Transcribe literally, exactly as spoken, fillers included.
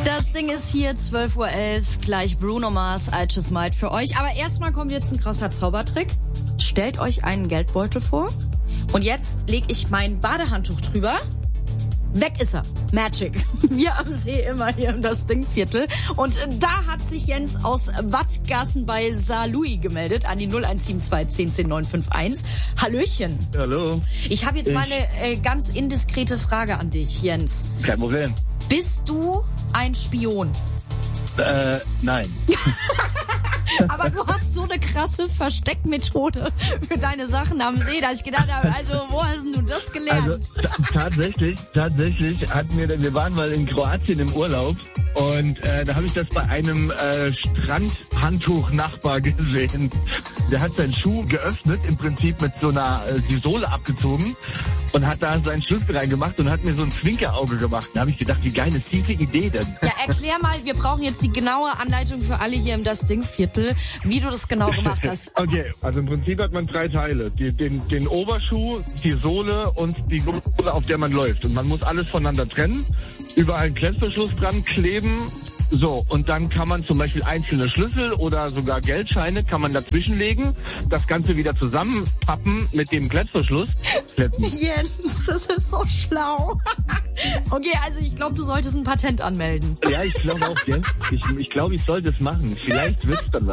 Das Ding ist hier, zwölf Uhr elf, gleich Bruno Mars, I Just Might für euch. Aber erstmal kommt jetzt ein krasser Zaubertrick. Stellt euch einen Geldbeutel vor und jetzt lege ich mein Badehandtuch drüber. Weg ist er. Magic. Wir am See immer hier im Das Ding-Viertel. Und da hat sich Jens aus Wattgassen bei Saarlouis gemeldet an die null eins sieben zwei zehn zehn neun fünf eins. Hallöchen. Hallo. Ich habe jetzt Ich. mal eine äh, ganz indiskrete Frage an dich, Jens. Kein Problem. Bist du ein Spion? Äh, nein. Aber du hast so eine krasse Versteckmethode für deine Sachen am See, dass ich gedacht habe, also wo hast denn du das gelernt? Also t- tatsächlich, tatsächlich hatten wir, wir waren mal in Kroatien im Urlaub und äh, da habe ich das bei einem äh, Strandhandtuch-Nachbar gesehen. Der hat seinen Schuh geöffnet, im Prinzip mit so einer äh, die Sohle abgezogen und hat da seinen Schlüssel reingemacht und hat mir so ein Zwinkerauge gemacht. Da habe ich gedacht, wie geil ist diese Idee denn? Ja, erklär mal, wir brauchen jetzt die genaue Anleitung für alle hier im Das Ding-Viertel, wie du das genau gemacht hast. Okay, also im Prinzip hat man drei Teile. Die, den, den Oberschuh, die Sohle und die Sohle, auf der man läuft. Und man muss alles voneinander trennen, überall einen Klettverschluss dran kleben. So, und dann kann man zum Beispiel einzelne Schlüssel oder sogar Geldscheine kann man dazwischenlegen, das Ganze wieder zusammenpappen mit dem Klettverschluss. Kletten. Jens, das ist so schlau. Okay, also ich glaube, du solltest ein Patent anmelden. Ja, ich glaube auch, Jens. Ich, ich glaube, ich sollte es machen. Vielleicht wird's dann was.